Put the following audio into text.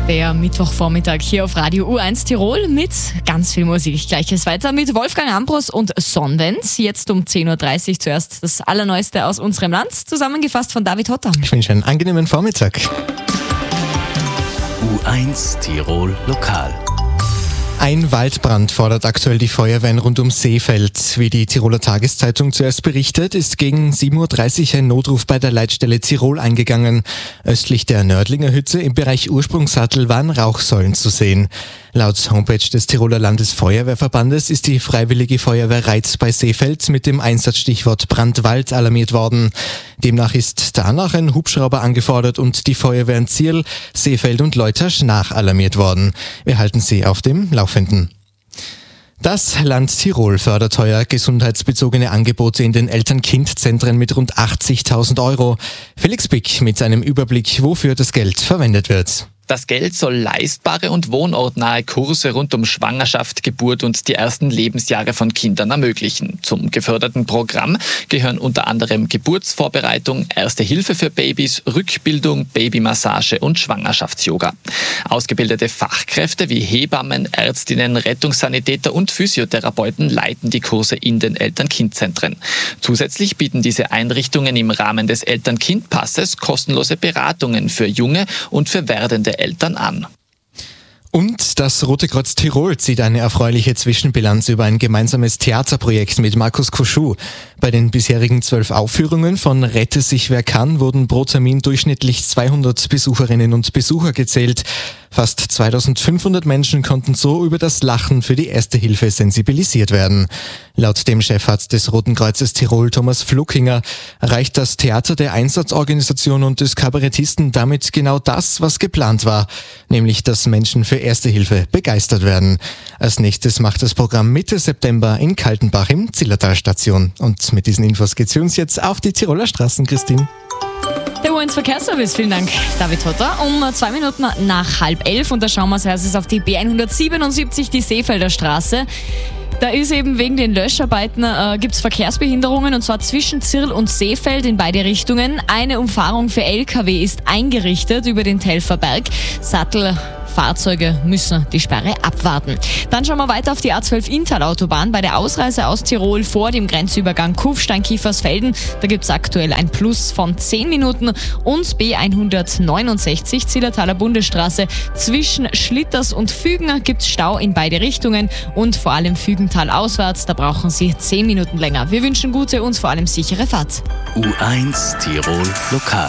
Der Mittwochvormittag hier auf Radio U1 Tirol mit ganz viel Musik. Gleiches weiter mit Wolfgang Ambros und Sonnenwend. Jetzt um 10.30 Uhr zuerst das Allerneueste aus unserem Land, zusammengefasst von David Hotter. Ich wünsche einen angenehmen Vormittag. U1 Tirol Lokal. Ein Waldbrand fordert aktuell die Feuerwehren rund um Seefeld. Wie die Tiroler Tageszeitung zuerst berichtet, ist gegen 7.30 Uhr ein Notruf bei der Leitstelle Tirol eingegangen. Östlich der Nördlinger Hütte im Bereich Ursprungssattel waren Rauchsäulen zu sehen. Laut Homepage des Tiroler Landesfeuerwehrverbandes ist die Freiwillige Feuerwehr Reitz bei Seefeld mit dem Einsatzstichwort Brandwald alarmiert worden. Demnach ist danach ein Hubschrauber angefordert und die Feuerwehren Zierl, Seefeld und Leutasch nachalarmiert worden. Wir halten Sie auf dem Laufenden. Das Land Tirol fördert heuer gesundheitsbezogene Angebote in den Eltern-Kind-Zentren mit rund 80.000 €. Felix Bick mit einem Überblick, wofür das Geld verwendet wird. Das Geld soll leistbare und wohnortnahe Kurse rund um Schwangerschaft, Geburt und die ersten Lebensjahre von Kindern ermöglichen. Zum geförderten Programm gehören unter anderem Geburtsvorbereitung, Erste Hilfe für Babys, Rückbildung, Babymassage und Schwangerschafts-Yoga. Ausgebildete Fachkräfte wie Hebammen, Ärztinnen, Rettungssanitäter und Physiotherapeuten leiten die Kurse in den Eltern-Kind-Zentren. Zusätzlich bieten diese Einrichtungen im Rahmen des Eltern-Kind-Passes kostenlose Beratungen für junge und für werdende Eltern an. Und das Rote Kreuz Tirol zieht eine erfreuliche Zwischenbilanz über ein gemeinsames Theaterprojekt mit Markus Koschuh. Bei den bisherigen 12 Aufführungen von Rette sich wer kann wurden pro Termin durchschnittlich 200 Besucherinnen und Besucher gezählt. Fast 2500 Menschen konnten so über das Lachen für die Erste Hilfe sensibilisiert werden. Laut dem Chefarzt des Roten Kreuzes Tirol, Thomas Fluckinger, erreicht das Theater der Einsatzorganisation und des Kabarettisten damit genau das, was geplant war, nämlich dass Menschen für Erste Hilfe begeistert werden. Als nächstes macht das Programm Mitte September in Kaltenbach im Zillertal Station. Und mit diesen Infos geht's für uns jetzt auf die Tiroler Straßen, Christine. Der U1 Verkehrsservice, vielen Dank, David Hotter. Um 2 Minuten nach 10:30 und da schauen wir als erstes auf die B177, die Seefelder Straße. Da ist eben wegen den Löscharbeiten gibt's Verkehrsbehinderungen und zwar zwischen Zirl und Seefeld in beide Richtungen. Eine Umfahrung für LKW ist eingerichtet über den Telfer Berg. Fahrzeuge müssen die Sperre abwarten. Dann schauen wir weiter auf die A12 Inntal-Autobahn. Bei der Ausreise aus Tirol vor dem Grenzübergang Kufstein-Kiefersfelden, da gibt es aktuell ein Plus von 10 Minuten. Und B169 Zillertaler Bundesstraße zwischen Schlitters und Fügen gibt es Stau in beide Richtungen und vor allem Fügental auswärts, da brauchen Sie 10 Minuten länger. Wir wünschen gute und vor allem sichere Fahrt. U1 Tirol Lokal.